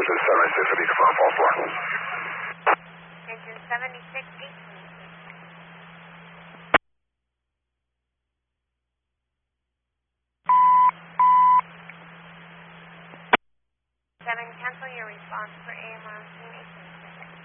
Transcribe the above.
This is 76 for fall 4. Engine 7618. 7, cancel your response for AMR 18.